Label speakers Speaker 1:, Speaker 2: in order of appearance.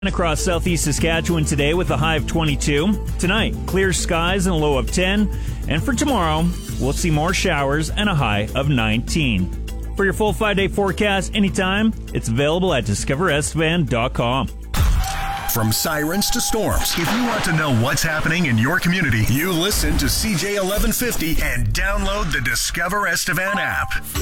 Speaker 1: Across southeast Saskatchewan today with a high of 22. Tonight, clear skies and a low of 10. And for tomorrow, we'll see more showers and a high of 19. For your full 5-day forecast anytime, it's available at discoverestevan.com.
Speaker 2: From sirens to storms, if you want to know what's happening in your community, you listen to CJ 1150 and download the Discover Estevan app.